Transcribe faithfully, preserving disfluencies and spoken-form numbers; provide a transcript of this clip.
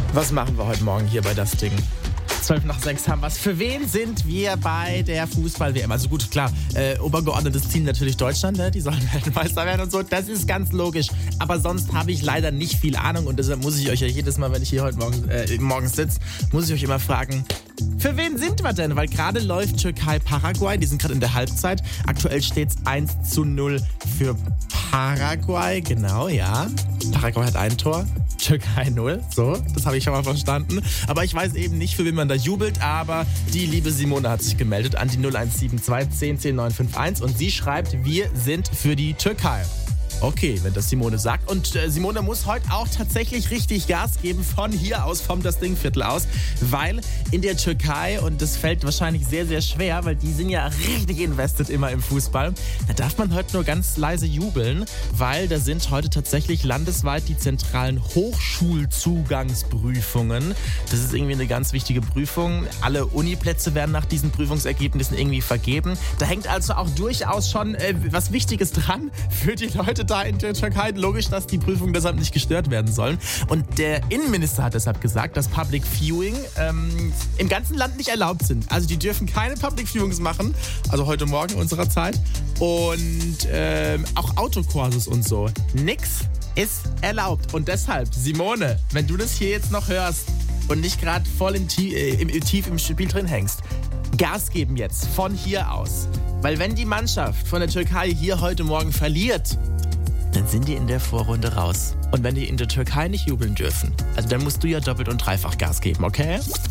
Was machen wir heute Morgen hier bei das Ding? zwölf nach sechs haben wir es. Für wen sind wir bei der Fußball-W M? Also gut, klar, äh, obergeordnetes Ziel natürlich Deutschland, ne? Die sollen Weltmeister werden und so, das ist ganz logisch. Aber sonst habe ich leider nicht viel Ahnung und deshalb muss ich euch ja jedes Mal, wenn ich hier heute Morgen, äh, morgens sitze, muss ich euch immer fragen, für wen sind wir denn? Weil gerade läuft Türkei-Paraguay, die sind gerade in der Halbzeit. Aktuell steht es eins zu null für Paraguay, genau, ja. Paraguay hat ein Tor. Türkei null, so, das habe ich schon mal verstanden. Aber ich weiß eben nicht, für wen man da jubelt, aber die liebe Simone hat sich gemeldet an die null eins sieben zwei zehn zehn neun fünf eins und sie schreibt, wir sind für die Türkei. Okay, wenn das Simone sagt. Und äh, Simone muss heute auch tatsächlich richtig Gas geben von hier aus, vom Das Ding-Viertel aus, weil in der Türkei, und das fällt wahrscheinlich sehr, sehr schwer, weil die sind ja richtig invested immer im Fußball, da darf man heute nur ganz leise jubeln, weil da sind heute tatsächlich landesweit die zentralen Hochschulzugangsprüfungen. Das ist irgendwie eine ganz wichtige Prüfung. Alle Uniplätze werden nach diesen Prüfungsergebnissen irgendwie vergeben. Da hängt also auch durchaus schon äh, was Wichtiges dran für die Leute da in der Türkei. Logisch, dass die Prüfungen deshalb nicht gestört werden sollen. Und der Innenminister hat deshalb gesagt, dass Public Viewing ähm, im ganzen Land nicht erlaubt sind. Also die dürfen keine Public Viewings machen, also heute Morgen unserer Zeit. Und ähm, auch Autokurses und so. Nix ist erlaubt. Und deshalb, Simone, wenn du das hier jetzt noch hörst und nicht gerade voll im, äh, im, tief im Spiel drin hängst, Gas geben jetzt von hier aus. Weil wenn die Mannschaft von der Türkei hier heute Morgen verliert, dann sind die in der Vorrunde raus. Und wenn die in der Türkei nicht jubeln dürfen, also dann musst du ja doppelt und dreifach Gas geben, okay?